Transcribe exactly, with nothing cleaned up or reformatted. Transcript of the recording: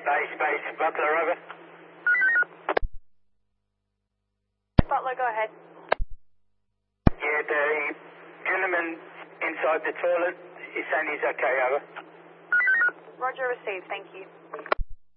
Base, base, Butler, over. Butler, go ahead. Yeah, the gentleman inside the toilet is saying he's okay, over. Roger, received. Thank you.